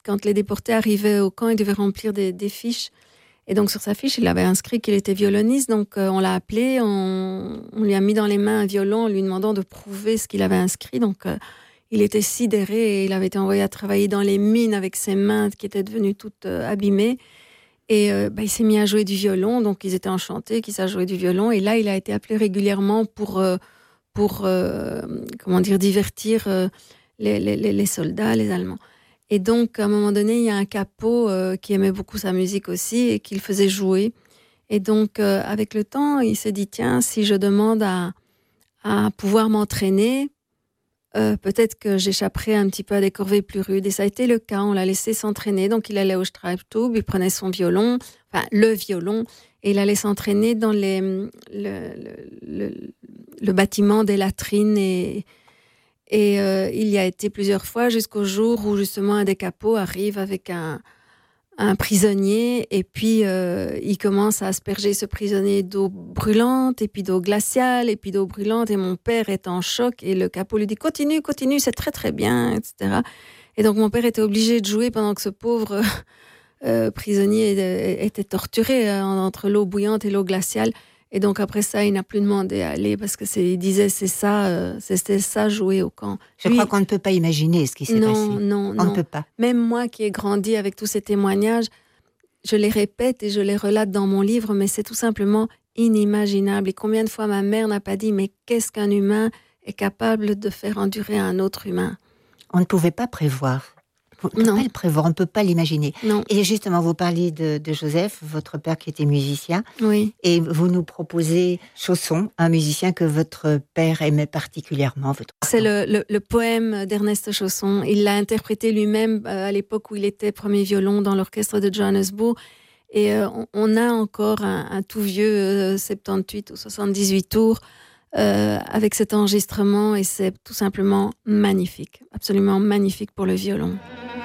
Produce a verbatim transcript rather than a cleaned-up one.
quand les déportés arrivaient au camp, il devait remplir des, des fiches. Et donc, sur sa fiche, il avait inscrit qu'il était violoniste. Donc, euh, on l'a appelé, on, on lui a mis dans les mains un violon en lui demandant de prouver ce qu'il avait inscrit. Donc, euh, il était sidéré et il avait été envoyé à travailler dans les mines avec ses mains qui étaient devenues toutes euh, abîmées. Et euh, bah, il s'est mis à jouer du violon. Donc, ils étaient enchantés qu'il sache jouer du violon. Et là, il a été appelé régulièrement pour, euh, pour euh, comment dire, divertir euh, les, les, les soldats, les Allemands. Et donc, à un moment donné, il y a un capot euh, qui aimait beaucoup sa musique aussi et qu'il faisait jouer. Et donc, euh, avec le temps, il s'est dit, tiens, si je demande à, à pouvoir m'entraîner, euh, peut-être que j'échapperai un petit peu à des corvées plus rudes. Et ça a été le cas, on l'a laissé s'entraîner. Donc, il allait au Streibstube, il prenait son violon, enfin, le violon, et il allait s'entraîner dans les, le, le, le, le bâtiment des latrines et... Et euh, il y a été plusieurs fois jusqu'au jour où justement un des capots arrive avec un, un prisonnier et puis euh, il commence à asperger ce prisonnier d'eau brûlante et puis d'eau glaciale et puis d'eau brûlante et mon père est en choc et le capot lui dit « Continue, continue, c'est très très bien, et cetera » Et donc mon père était obligé de jouer pendant que ce pauvre euh, prisonnier était torturé euh, entre l'eau bouillante et l'eau glaciale. Et donc après ça, il n'a plus demandé à aller parce que c'est, il disait c'est ça, euh, c'était ça jouer au camp. Je Lui, crois qu'on ne peut pas imaginer ce qui s'est non, passé. Non, on non, ne peut pas. Même moi qui ai grandi avec tous ces témoignages, je les répète et je les relate dans mon livre, mais c'est tout simplement inimaginable. Et combien de fois ma mère n'a pas dit mais qu'est-ce qu'un humain est capable de faire endurer à un autre humain? On ne pouvait pas prévoir. On ne peut pas le prévoir, on ne peut pas l'imaginer. Non. Et justement, vous parliez de, de Joseph, votre père qui était musicien. Oui. Et vous nous proposez Chausson, un musicien que votre père aimait particulièrement. Votre C'est le, le, le poème d'Ernest Chausson. Il l'a interprété lui-même euh, à l'époque où il était premier violon dans l'orchestre de Johannesburg. Et euh, on, on a encore un, un tout vieux euh, soixante-dix-huit ou soixante-dix-huit tours euh, avec cet enregistrement et c'est tout simplement magnifique, absolument magnifique pour le violon.